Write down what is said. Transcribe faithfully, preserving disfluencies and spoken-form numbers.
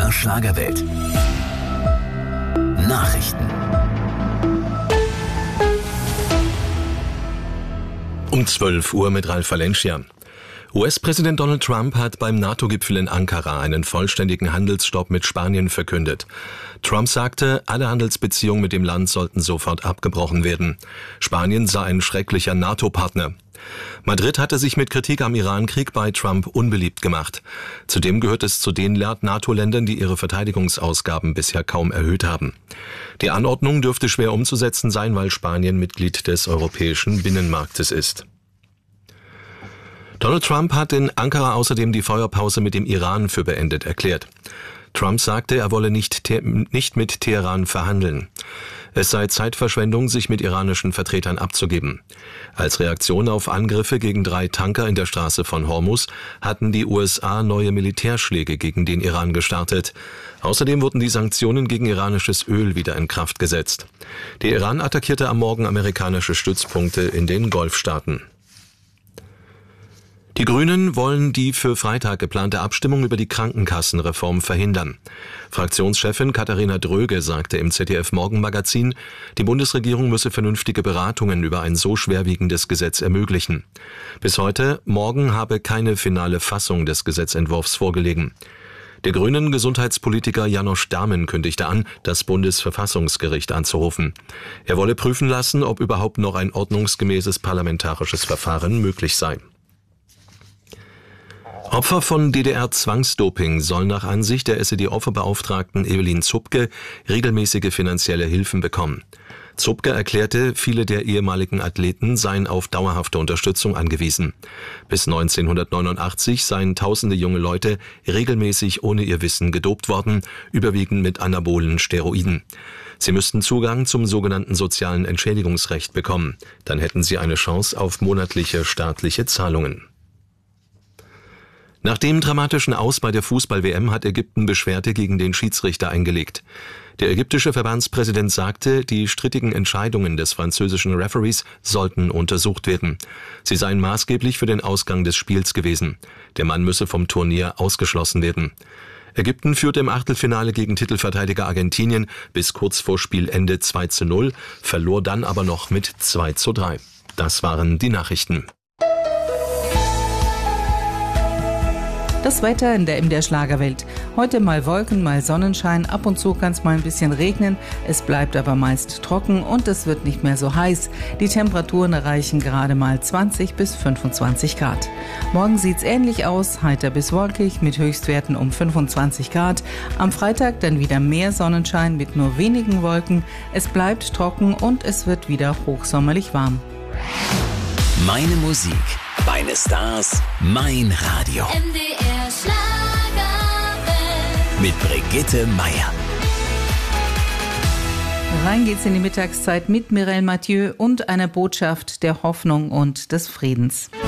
der Schlagerwelt. Nachrichten. Um zwölf Uhr mit Ralf Valencia. U S-Präsident Donald Trump hat beim NATO-Gipfel in Ankara einen vollständigen Handelsstopp mit Spanien verkündet. Trump sagte, alle Handelsbeziehungen mit dem Land sollten sofort abgebrochen werden. Spanien sei ein schrecklicher NATO-Partner. Madrid hatte sich mit Kritik am Iran-Krieg bei Trump unbeliebt gemacht. Zudem gehört es zu den NATO-Ländern, die ihre Verteidigungsausgaben bisher kaum erhöht haben. Die Anordnung dürfte schwer umzusetzen sein, weil Spanien Mitglied des europäischen Binnenmarktes ist. Donald Trump hat in Ankara außerdem die Feuerpause mit dem Iran für beendet erklärt. Trump sagte, er wolle nicht, nicht mit Teheran verhandeln. Es sei Zeitverschwendung, sich mit iranischen Vertretern abzugeben. Als Reaktion auf Angriffe gegen drei Tanker in der Straße von Hormuz hatten die U S A neue Militärschläge gegen den Iran gestartet. Außerdem wurden die Sanktionen gegen iranisches Öl wieder in Kraft gesetzt. Der Iran attackierte am Morgen amerikanische Stützpunkte in den Golfstaaten. Die Grünen wollen die für Freitag geplante Abstimmung über die Krankenkassenreform verhindern. Fraktionschefin Katharina Dröge sagte im Z D F-Morgenmagazin, die Bundesregierung müsse vernünftige Beratungen über ein so schwerwiegendes Gesetz ermöglichen. Bis heute, morgen, habe keine finale Fassung des Gesetzentwurfs vorgelegen. Der grünen Gesundheitspolitiker Janosch Dahmen kündigte an, das Bundesverfassungsgericht anzurufen. Er wolle prüfen lassen, ob überhaupt noch ein ordnungsgemäßes parlamentarisches Verfahren möglich sei. Opfer von D D R-Zwangsdoping sollen nach Ansicht der S E D-Opferbeauftragten Evelyn Zupke regelmäßige finanzielle Hilfen bekommen. Zupke erklärte, viele der ehemaligen Athleten seien auf dauerhafte Unterstützung angewiesen. Bis neunzehnhundertneunundachtzig seien tausende junge Leute regelmäßig ohne ihr Wissen gedopt worden, überwiegend mit anabolen Steroiden. Sie müssten Zugang zum sogenannten sozialen Entschädigungsrecht bekommen. Dann hätten sie eine Chance auf monatliche staatliche Zahlungen. Nach dem dramatischen Aus bei der Fußball-W M hat Ägypten Beschwerde gegen den Schiedsrichter eingelegt. Der ägyptische Verbandspräsident sagte, die strittigen Entscheidungen des französischen Referees sollten untersucht werden. Sie seien maßgeblich für den Ausgang des Spiels gewesen. Der Mann müsse vom Turnier ausgeschlossen werden. Ägypten führte im Achtelfinale gegen Titelverteidiger Argentinien bis kurz vor Spielende zwei zu null, verlor dann aber noch mit zwei zu drei. Das waren die Nachrichten. Das Wetter in der M D R Schlagerwelt. Heute mal Wolken, mal Sonnenschein, ab und zu kann es mal ein bisschen regnen. Es bleibt aber meist trocken und es wird nicht mehr so heiß. Die Temperaturen erreichen gerade mal zwanzig bis fünfundzwanzig Grad. Morgen sieht's ähnlich aus, heiter bis wolkig mit Höchstwerten um fünfundzwanzig Grad. Am Freitag dann wieder mehr Sonnenschein mit nur wenigen Wolken. Es bleibt trocken und es wird wieder hochsommerlich warm. Meine Musik, meine Stars, mein Radio. M D R Schlagerwelt. Mit Brigitte Meier. Rein geht's in die Mittagszeit mit Mireille Mathieu und einer Botschaft der Hoffnung und des Friedens.